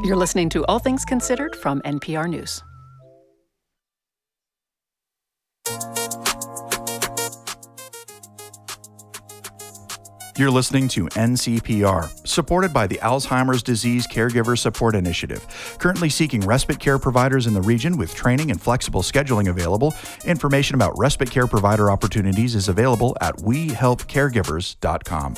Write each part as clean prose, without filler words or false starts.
You're listening to All Things Considered from NPR News. You're listening to NCPR, supported by the Alzheimer's Disease Caregiver Support Initiative, currently seeking respite care providers in the region with training and flexible scheduling available. Information about respite care provider opportunities is available at wehelpcaregivers.com.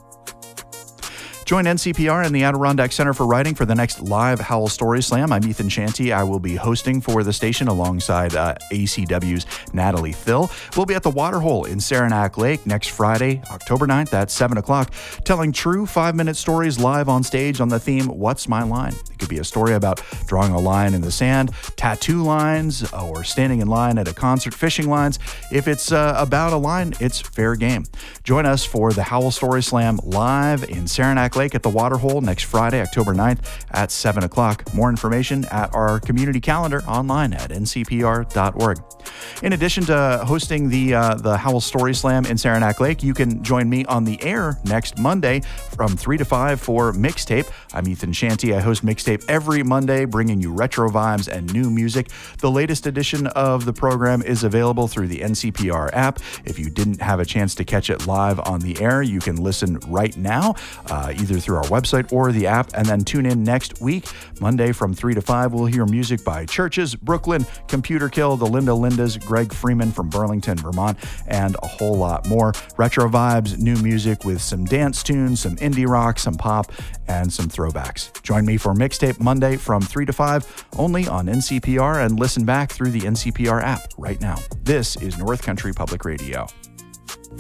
Join NCPR and the Adirondack Center for Writing for the next live Howl Story Slam. I'm Ethan Shanty. I will be hosting for the station alongside ACW's Natalie Thill. We'll be at the Waterhole in Saranac Lake next Friday, October 9th at 7 o'clock, telling true 5-minute stories live on stage on the theme, What's My Line? It could be a story about drawing a line in the sand, tattoo lines, or standing in line at a concert, fishing lines. If it's about a line, it's fair game. Join us for the Howl Story Slam live in Saranac Lake at the Waterhole next Friday, October 9th at 7 o'clock. More information at our community calendar online at ncpr.org. In addition to hosting the Howl Story Slam in Saranac Lake, you can join me on the air next Monday from 3 to 5 for Mixtape. I'm Ethan Shanty. I host Mixtape every Monday, bringing you retro vibes and new music. The latest edition of the program is available through the NCPR app. If you didn't have a chance to catch it live on the air, you can listen right now, either through our website or the app, and then tune in next week. Monday from 3 to 5, we'll hear music by Churches, Brooklyn, Computer Kill, the Linda Lindas, Greg Freeman from Burlington, Vermont, and a whole lot more. Retro vibes, new music with some dance tunes, some indie rock, some pop, and some throwbacks. Join me for Mixtape Monday from 3 to 5, only on NCPR, and listen back through the NCPR app right now. This is North Country Public Radio.